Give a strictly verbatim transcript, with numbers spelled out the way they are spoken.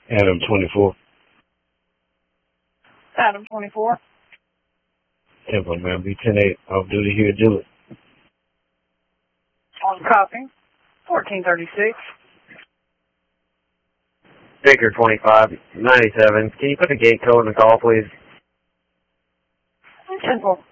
Adam twenty-four. Adam twenty-four. Temple, man. B ten eight. Off duty here, Dillard. On copy. fourteen thirty-six. Baker twenty-five, ninety-seven. Can you put the gate code in the call, please? Temple.